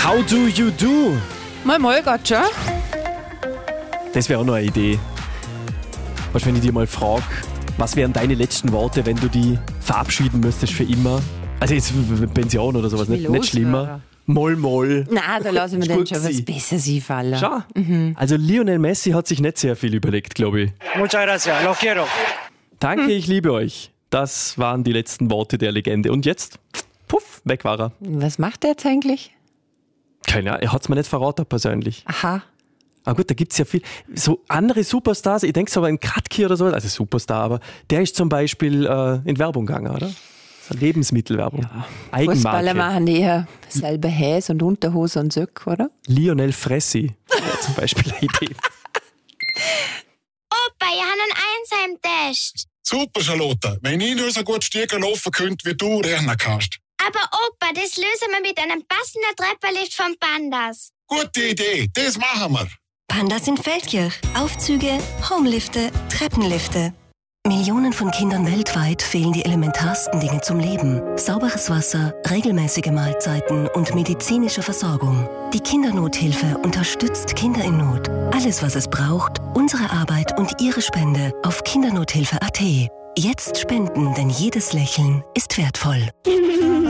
How do you do? Mal, Gott schon. Das wäre auch noch eine Idee. Was, wenn ich dir mal frage, was wären deine letzten Worte, wenn du die verabschieden müsstest für immer? Also jetzt Pension oder sowas, nicht schlimmer. Moll. Nein, da lasse ich mir dann schon was Besseres einfallen. Schau. Also Lionel Messi hat sich nicht sehr viel überlegt, glaube ich. Muchas gracias, los quiero. Danke, ich liebe euch. Das waren die letzten Worte der Legende. Und jetzt, puff, weg war er. Was macht er jetzt eigentlich? Keine Ahnung, er hat es mir nicht verraten persönlich. Aha. Aber gut, da gibt es ja viel. So andere Superstars, ich denke so an Kratki oder so, also Superstar, aber der ist zum Beispiel in Werbung gegangen, oder? So Lebensmittelwerbung. Ja. Eigenmarke. Fußballer machen eher selber Häs und Unterhose und Söck, oder? Lionel Fressi wäre zum Beispiel eine Idee. Opa, ich habe einen Einheimtest. Super, Charlotte. Wenn ich nur so gut Stiegen laufen könnte, wie du rennen kannst. Aber Opa, das lösen wir mit einem passenden Treppenlift von Pandas. Gute Idee, das machen wir. Pandas in Feldkirch. Aufzüge, Homelifte, Treppenlifte. Millionen von Kindern weltweit fehlen die elementarsten Dinge zum Leben. Sauberes Wasser, regelmäßige Mahlzeiten und medizinische Versorgung. Die Kindernothilfe unterstützt Kinder in Not. Alles, was es braucht, unsere Arbeit und Ihre Spende auf kindernothilfe.at. Jetzt spenden, denn jedes Lächeln ist wertvoll.